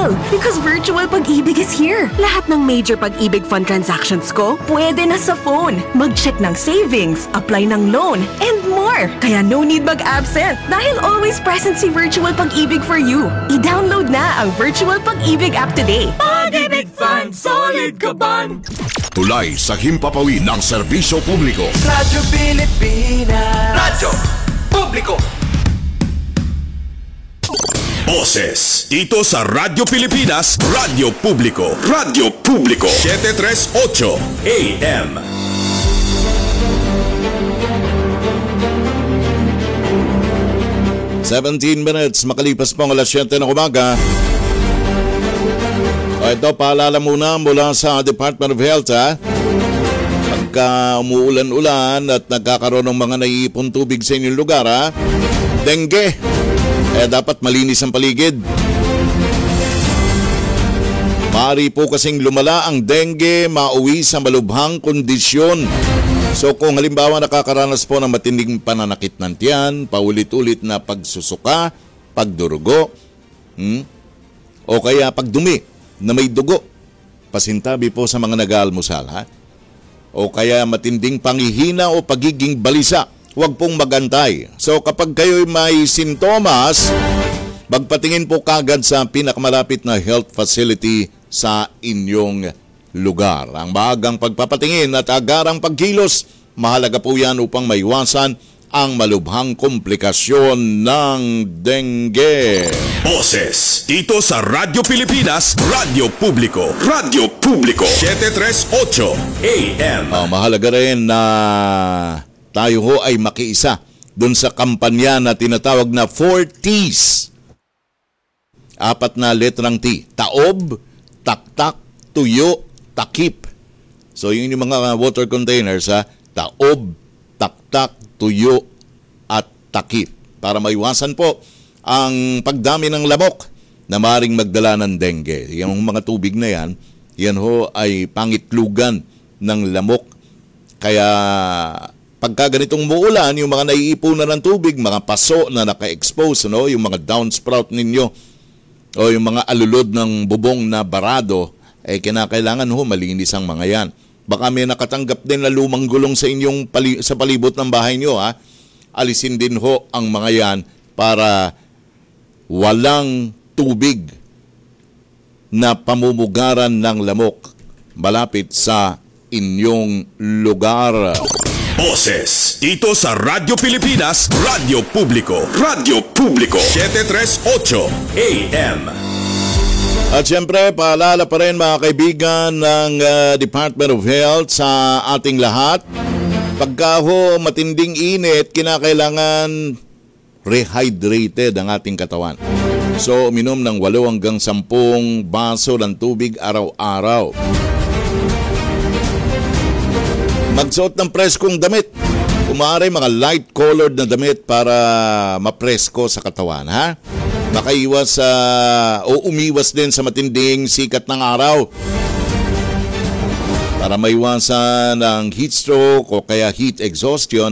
all. Because Virtual Pag-ibig is here. Lahat ng major Pag-ibig Fund transactions ko, pwede na sa phone. Mag-check ng savings, apply ng loan, and more. Kaya no need mag-absent dahil always present si Virtual Pag-ibig for you. I-download na ang Virtual Pag-ibig app today. Pag-ibig Fund, solid kaban. Tulay sa himpapawid ng serbisyo publiko. Radyo Pilipinas. Radyo Publiko. Boses dito sa Radyo Pilipinas, Radyo Publiko. Radyo Publiko 738 AM. "17 makalipas po ang alas 7 ng umaga. Ito, paalala muna mula sa Department of Health, pagka umuulan-ulan at nagkakaroon ng mga naiipon tubig sa inyong lugar, dengue, dapat malinis ang paligid. Maaari po kasing lumala ang dengue, mauwi sa malubhang kondisyon. So kung halimbawa nakakaranas po ng matinding pananakit ng tiyan, paulit-ulit na pagsusuka, pagdurugo, o kaya pagdumi na may dugo, pasintabi po sa mga nag-aalmusal, o kaya matinding panghihina o pagiging balisa, huwag pong magantay. So kapag kayo'y may sintomas, magpatingin po kagad sa pinakamalapit na health facility sa inyong lugar. Ang maagang pagpapatingin at agarang pagkilos, mahalaga po yan upang maiwasan ang malubhang komplikasyon ng dengue. Boses dito sa Radyo Pilipinas, Radyo Publiko. Radyo Publiko 738 AM. Mahalaga rin na tayo ho ay makiisa dun sa kampanya na tinatawag na 4Ts. 4 na letrang T. Taob, taktak, tuyo, takip. So yun yung mga water containers, taob, taktak, tuyo, at takip. Para maiwasan po ang pagdami ng lamok na maaaring magdala ng dengue. Yung mga tubig na yan ho ay pangitlugan ng lamok. Kaya pagka ganitong muulan, yung mga naiipunan ng tubig, mga paso na naka-expose, yung mga downsprout ninyo, o yung mga alulod ng bubong na barado, kinakailangan malinis ang mga yan. Baka may nakatanggap din na lumang gulong sa inyong sa palibot ng bahay nyo, alisin din ho ang mga yan para walang tubig na pamumugaran ng lamok malapit sa inyong lugar. Boses dito sa Radyo Pilipinas, Radyo Publiko. Radyo Publiko 738 AM. At siyempre, paalala pa rin mga kaibigan ng Department of Health sa ating lahat. Pagka ho matinding init, kinakailangan rehydrated ang ating katawan. So, uminom ng 8 hanggang 10 baso ng tubig araw-araw. Magsuot ng preskong damit. Kumare mga light-colored na damit para mapresko sa katawan, Makaiwas o umiwas din sa matinding sikat ng araw. Para maiwasan ang heat stroke o kaya heat exhaustion,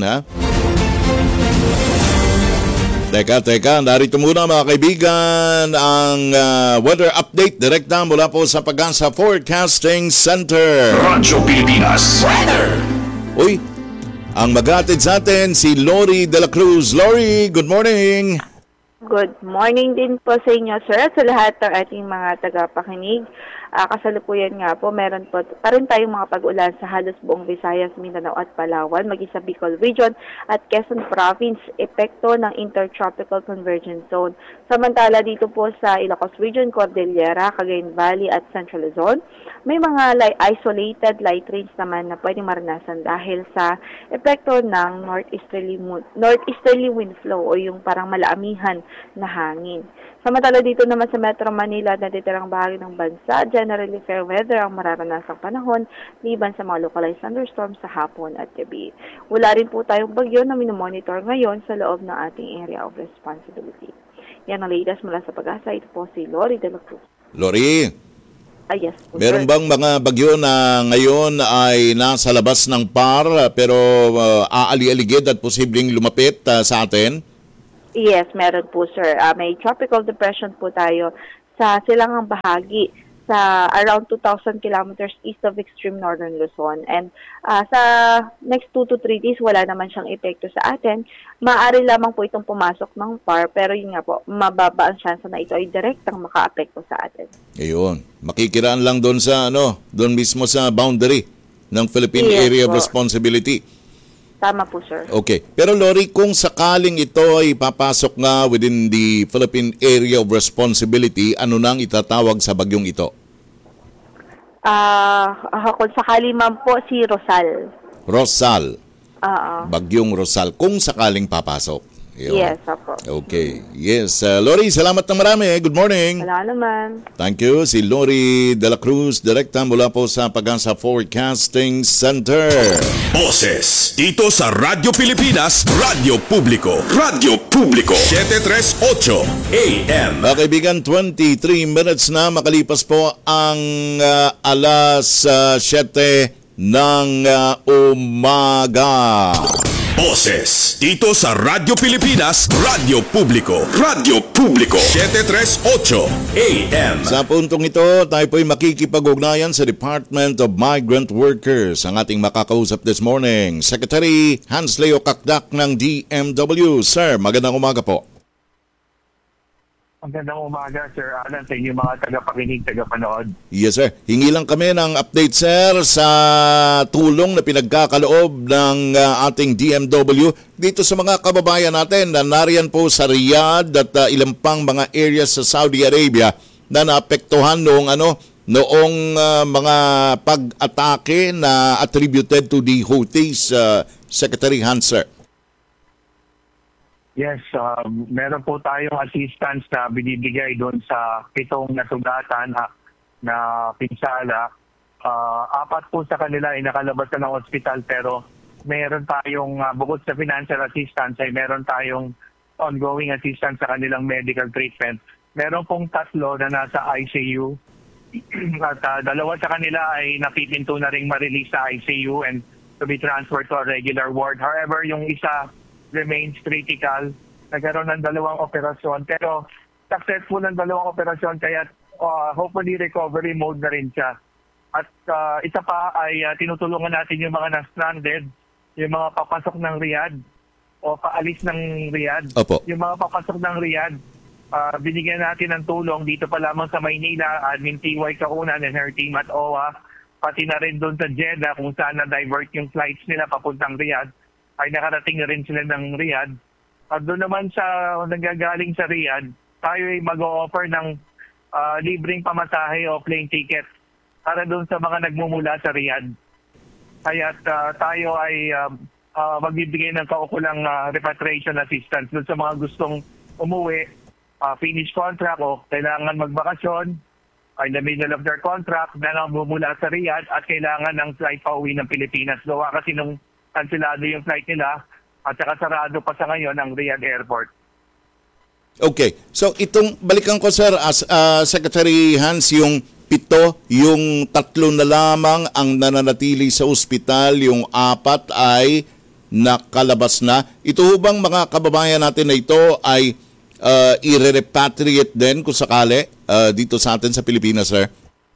Teka, narito muna mga kaibigan ang weather update direkta mula po sa Pag-asa Forecasting Center. Radyo Pilipinas Weather. Uy, ang mag-aatid sa atin si Lori De La Cruz. Lori, good morning. Good morning din po sa inyo, sir, at sa lahat ng ating mga tagapakinig. Kasalukuyan nga po, meron po pa rin tayong mga pag-ulan sa halos buong Visayas, Mindanao at Palawan, maging sa Bicol Region at Quezon Province, epekto ng Intertropical Convergence Zone. Samantala dito po sa Ilocos Region, Cordillera, Cagayan Valley at Central Luzon, may mga isolated light rains naman na pwedeng maranasan dahil sa epekto ng northeasterly wind flow o yung parang malaamihan na hangin. Samantala dito naman sa Metro Manila at natitirang bahagi ng bansa, generally fair weather ang mararanasang panahon, liban sa mga localized thunderstorms sa hapon at gabi. Wala rin po tayong bagyo na minomonitor ngayon sa loob ng ating area of responsibility. Yan ang latest mula sa Pag-asa. Ito po si Lori De La Cruz. Lori, yes po, meron bang mga bagyo na ngayon ay nasa labas ng PAR pero aali-aligid at posibleng lumapit sa atin? Yes, meron po, sir. May tropical depression po tayo sa silangang bahagi sa around 2,000 kilometers east of extreme northern Luzon. And sa next 2 to 3 days, wala naman siyang epekto sa atin. Maaari lamang po itong pumasok ng far, pero yun nga po, mababa ang chance na ito ay direktang maka-apekto sa atin. Ayun. Makikiraan lang doon sa doon mismo sa boundary ng Philippine Yes, Area of po. Responsibility. Tama po, sir. Okay. Pero Lori, kung sakaling ito ay papasok nga within the Philippine Area of Responsibility, ano nang itatawag sa bagyong ito? Kung sakali man po, si Rosal. Rosal. Oo. Bagyong Rosal. Kung sakaling papasok. Yun. Yes, opo. Okay. Yes. Lori, salamat ng marami. Good morning. Wala naman. Thank you. Si Lori De La Cruz, direkta mula po sa Pag-asa Forecasting Center. Boses dito sa Radyo Pilipinas, Radyo Publiko. Radyo Publiko 738 AM. Mga kaibigan, 23 minutes na makalipas po ang alas 7 ng umaga. Boses dito sa Radyo Pilipinas, Radyo Publiko. Radyo Publiko 738 AM. Sa puntong ito, tayo po'y makikipag-ugnayan sa Department of Migrant Workers. Ang ating makakausap this morning, Secretary Hans Leo Kakdak ng DMW. Sir, magandang umaga po. Magandang umaga, Sir Alan, sa inyong mga tagapakinig, tagapanood. Yes, sir. Hingi lang kami ng update, sir, sa tulong na pinagkakaloob ng ating DMW dito sa mga kababayan natin na nariyan po sa Riyadh at ilang pang mga areas sa Saudi Arabia na naapektuhan noong mga pag-atake na attributed to the Houthis, Secretary Hans, sir. Yes, meron po tayong assistance na binibigay doon sa 7 nasugatan na pinsala. 4 po sa kanila ay nakalabas na ng ospital, pero meron tayong, bukod sa financial assistance, ay meron tayong ongoing assistance sa kanilang medical treatment. Meron pong 3 na nasa ICU at 2 sa kanila ay napipinto na ring ma-release sa ICU and to be transferred to a regular ward. However, yung isa remains critical. Nagkaroon ng 2 operasyon, pero successful ng 2 operasyon, kaya hopefully recovery mode na rin siya. At isa pa ay tinutulungan natin yung mga na-stranded, yung mga papasok ng Riyadh o paalis ng Riyadh. Opo. Yung mga papasok ng Riyadh, binigyan natin ng tulong dito pa lamang sa Maynila, Admin TY Kaunan and her team at OWA, pati na rin doon sa Jeddah kung saan na-divert yung flights nila papuntang Riyadh, ay nakarating na rin sila ng Riyadh. At doon naman sa nanggagaling sa Riyadh, tayo ay mag-o-offer ng libreng pamasahe o plane ticket para doon sa mga nagmumula sa Riyadh. Kaya tayo ay magbibigay ng kaukulang repatriation assistance doon sa mga gustong umuwi, finish contract o kailangan magbakasyon, ay in the middle of their contract na nagmumula sa Riyadh at kailangan ng flight pa uwi ng Pilipinas. Gawa kasi nung kansilado yung flight nila at saka sarado pa sa ngayon ang Riyadh Airport. Okay. So itong balikan ko, sir, as Secretary Hans, yung 7, yung 3 na lamang ang nananatili sa ospital, yung 4 ay nakalabas na. Ito bang mga kababayan natin na ito ay i-repatriate din kung sakali dito sa atin sa Pilipinas, sir?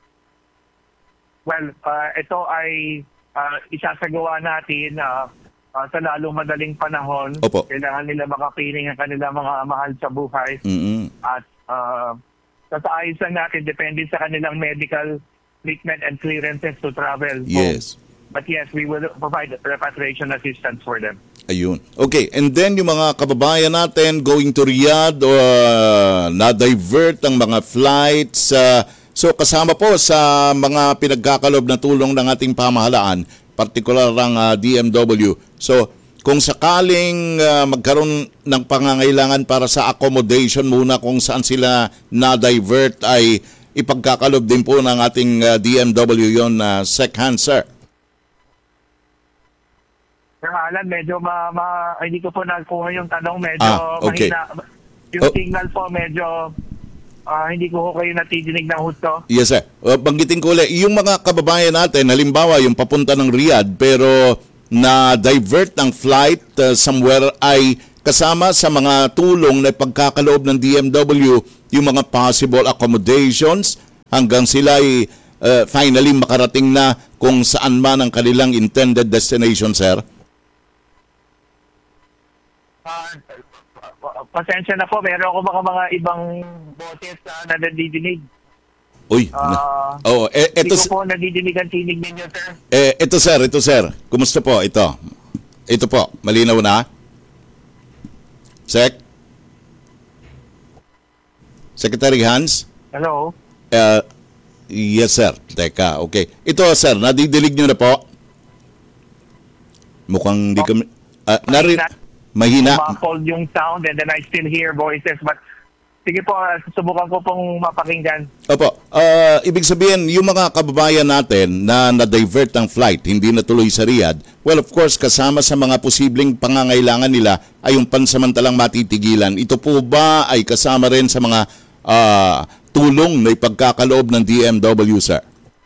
Well, ito ay isasagawa natin sa lalong madaling panahon. Opo. Kailangan nila makapiling ang kanilang mga mahal sa buhay. Mm-hmm. At sasaayos lang natin, depende sa kanilang medical treatment and clearances to travel. Yes. But yes, we will provide repatriation assistance for them. Ayun. Okay, and then yung mga kababayan natin going to Riyadh na-divert ang mga flights. So kasama po sa mga pinagkakalob na tulong ng ating pamahalaan, partikular ang DMW. So kung sakaling magkaroon ng pangangailangan para sa accommodation muna kung saan sila na-divert, ay ipagkakalob din po ng ating DMW yon na second, sir. Sir Alan, medyo hindi ko po nakuha yung tanong. Medyo okay. mahina. Yung signal po medyo hindi ko kayo natidinig ng husto. Yes, sir. Banggitin ko ulit, yung mga kababayan natin, halimbawa yung papunta ng Riyadh pero na-divert ang flight somewhere, ay kasama sa mga tulong na pagkakaloob ng DMW yung mga possible accommodations hanggang sila ay finally makarating na kung saan man ang kanilang intended destination, sir? Pasensya na po, meron ako mga ibang boses na nadidinig. Uy, Hindi ko po nadidinig ang tinig ninyo, sir. Ito sir. Kumusta po? Ito po, malinaw na? Secretary Hans? Hello? Yes, sir. Teka, okay. Ito, sir, nadidilig nyo na po? Mukhang di kami... mahina. Muffled yung sound and then I still hear voices. But sige po, susubukan ko pong mapakinggan. Opo. Ibig sabihin, yung mga kababayan natin na na-divert ang flight, hindi natuloy sa Riyadh, well, of course, kasama sa mga posibleng pangangailangan nila ay yung pansamantalang matitigilan. Ito po ba ay kasama rin sa mga tulong na ipagkakaloob ng DMW, sir?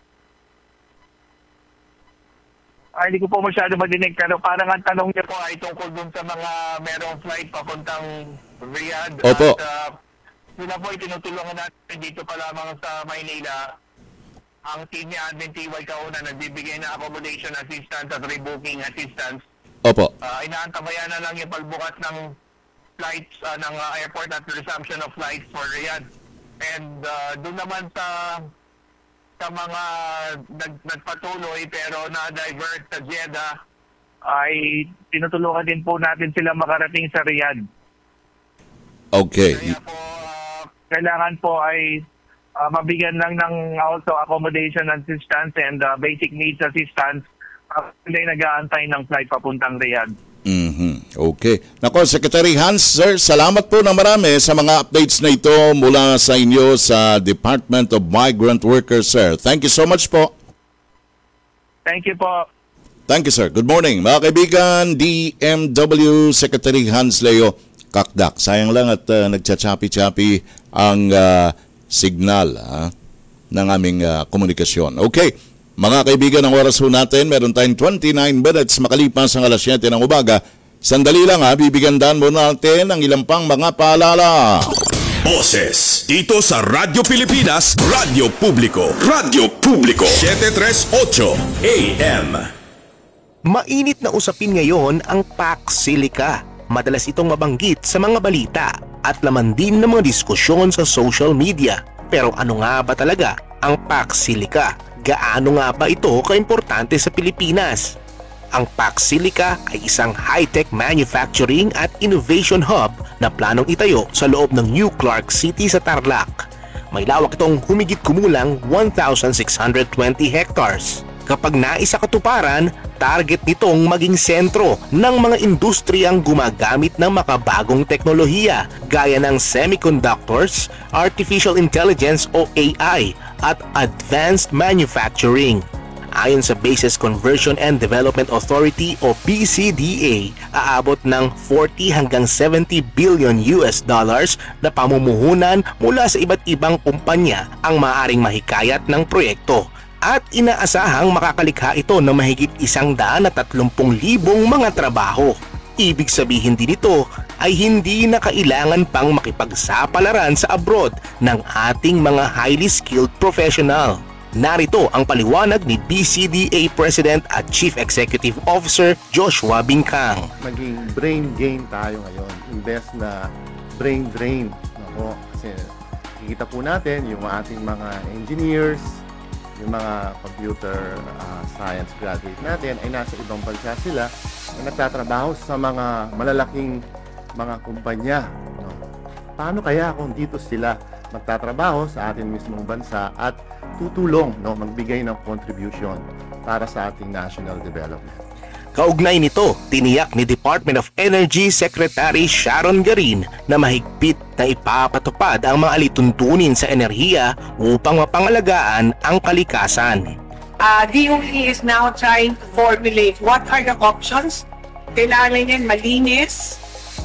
Hindi ko po masyado madinig, pero parang ang tanong niya po ay tungkol dun sa mga merong flight papuntang Riyadh. Opo. At sila po itinutulungan natin dito pa lamang sa Maynila. Ang team ni Admin TY Kauna nagbibigay na accommodation assistance at rebooking assistance. Opo. Inaantabayan na lang yung pagbukas ng flights ng airport at resumption of flights for Riyadh. And doon naman sa mga nagpatuloy pero na-divert sa Jeddah, ay tinutulungan din po natin sila makarating sa Riyadh. Okay. Kaya po, kailangan po ay mabigyan lang ng also accommodation assistance and basic needs assistance. Sila ay nag-aantay ng flight papuntang Riyadh. Okay. Nako, Secretary Hans, sir, salamat po na marami sa mga updates na ito mula sa inyo sa Department of Migrant Workers, sir. Thank you so much po. Thank you po. Thank you, sir. Good morning. Mga kaibigan, DMW Secretary Hans Leo Kakdak. Sayang lang at nagchachapi-chapi ang signal ng aming komunikasyon. Okay. Mga kaibigan, ang oras ho natin, meron tayong 29 minutes makalipas ang alas 7 ng umaga. Sandali lang bibigyan mo natin ang ilang pang mga paalala. Boses dito sa Radyo Pilipinas, Radyo Publiko. Radyo Publiko 738 AM. Mainit na usapin ngayon ang Pax Silica. Madalas itong mabanggit sa mga balita at laman din ng mga diskusyon sa social media. Pero ano nga ba talaga ang Pax Silica? Gaano nga ba ito kaimportante sa Pilipinas? Ang Pax Silica ay isang high-tech manufacturing at innovation hub na planong itayo sa loob ng New Clark City sa Tarlac. May lawak itong humigit kumulang 1,620 hectares. Kapag naisa katuparan, target nitong maging sentro ng mga industriyang gumagamit ng makabagong teknolohiya gaya ng semiconductors, artificial intelligence o AI at advanced manufacturing. Ayon sa Bases Conversion and Development Authority o BCDA, aabot ng 40 hanggang 70 billion US dollars na pamumuhunan mula sa iba't ibang kumpanya ang maaaring mahikayat ng proyekto. At inaasahang makakalikha ito ng mahigit 130,000 mga trabaho. Ibig sabihin din ito ay hindi na kailangan pang makipagsapalaran sa abroad ng ating mga highly skilled professional. Narito ang paliwanag ni BCDA President at Chief Executive Officer Joshua Bincang. Maging brain gain tayo ngayon, imbes na brain drain. Kasi kikita po natin yung ating mga engineers, yung mga computer science graduate natin ay nasa ibang bansa sila na nagtatrabaho sa mga malalaking mga kumpanya. Paano kaya kung dito sila magtatrabaho sa ating mismong bansa at tutulong, magbigay ng contribution para sa ating national development? Kaugnay nito, tiniyak ni Department of Energy Secretary Sharon Garin na mahigpit na ipapatupad ang mga alituntunin sa enerhiya upang mapangalagaan ang kalikasan. DOE is now trying to formulate what are the options. Kailangan yan malinis,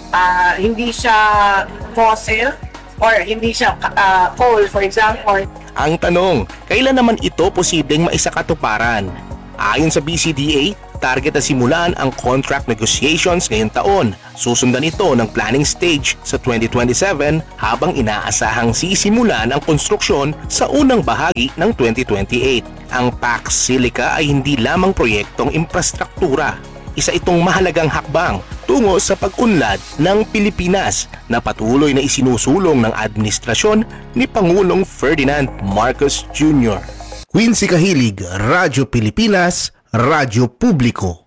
hindi siya fossil, or hindi siya coal, for example. Ang tanong, kailan naman ito posibleng maisakatuparan? Ayon sa BCDA, Target na simulan ang contract negotiations ngayong taon. Susundan ito ng planning stage sa 2027 habang inaasahang sisimulan ang konstruksyon sa unang bahagi ng 2028. Ang Pax Silica ay hindi lamang proyektong infrastruktura. Isa itong mahalagang hakbang tungo sa pag-unlad ng Pilipinas na patuloy na isinusulong ng administrasyon ni Pangulong Ferdinand Marcos Jr. Quincy Kahilig, Radyo Pilipinas, Radyo Publiko.